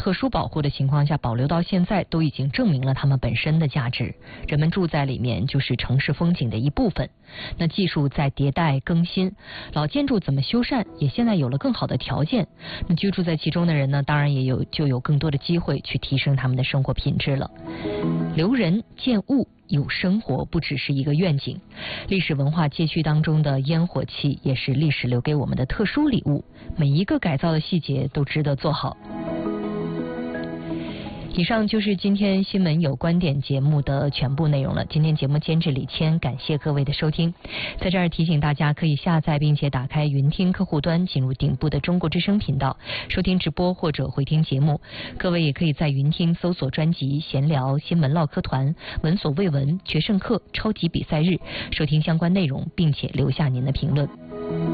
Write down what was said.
特殊保护的情况下保留到现在，都已经证明了它们本身的价值。人们住在里面就是城市风景的一部分。那技术在迭代更新，老建筑怎么修缮也现在有了更好的条件。那居住在其中的人呢，当然就有更多的机会去提升他们的生活品质了。留人建物有生活不只是一个愿景，历史文化街区当中的烟火气也是历史留给我们的特殊礼物，每一个改造的细节都值得做好。以上就是今天新闻有观点节目的全部内容了。今天节目监制李谦，感谢各位的收听。在这儿提醒大家，可以下载并且打开云听客户端，进入顶部的中国之声频道，收听直播或者回听节目。各位也可以在云听搜索专辑闲聊、新闻唠嗑团、闻所未闻、决胜课、超级比赛日，收听相关内容，并且留下您的评论。